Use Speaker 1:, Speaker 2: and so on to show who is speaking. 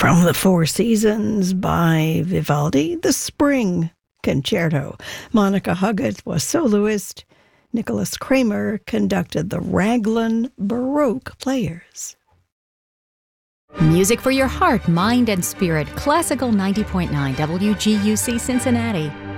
Speaker 1: From the Four Seasons by Vivaldi, the Spring Concerto. Monica Huggett was soloist. Nicholas Kramer conducted the Raglan Baroque Players.
Speaker 2: Music for your heart, mind, and spirit. Classical 90.9 WGUC Cincinnati.